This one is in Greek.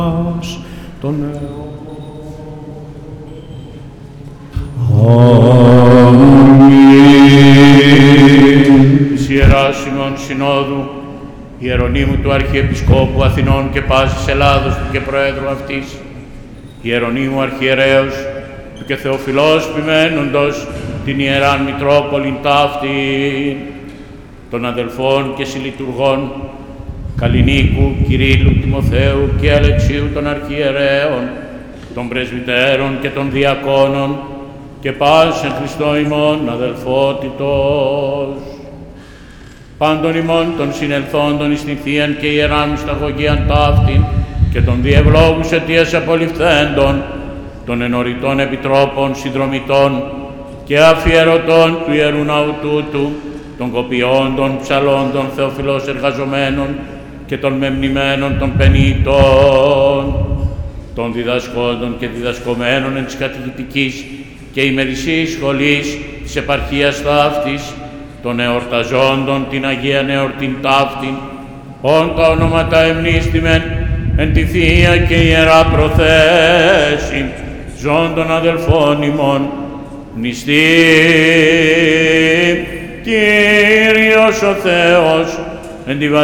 τον αιώνα. Της Ιεράς ημών Συνόδου, Ιερονύμου του Αρχιεπισκόπου Αθηνών και πάσης Ελλάδος του και Προέδρου αυτής, Ιερονύμου Αρχιερέως του και Θεοφιλός ποιμένοντος την Ιεράν Μητρόπολην ταύτην, των αδελφών και συλλειτουργών Καλλινίκου, Κυρίλλου, Τιμοθέου και Αλεξίου των Αρχιερέων, των Πρεσβυτέρων και των Διακόνων και πάσης εν Χριστώ ημών αδελφότητος. Πάντων ημών των συνελθόντων εις την Θείαν και Ιεράν Μυσταγωγίαν ταύτην και των διευλόγους αιτίας απολυφθέντων, των ενωριτών επιτρόπων, συνδρομητών και αφιερωτών του Ιερού Ναού τούτου, των κοπιόντων, ψαλόντων, θεοφιλώς εργαζομένων και των μεμνημένων των πενητών, των διδασκόντων και διδασκομένων εν της κατηχητικής και ημερησίας σχολής της επαρχίας ταύτης, των εορταζόντων την Αγία Νεορτήν ταύτην, όν τα ονόματα εμνίστημεν εν τη Θεία και Ιερά Προθέση, ζών των αδελφών ημών, μνηστή Κύριος ο Θεός, εν τη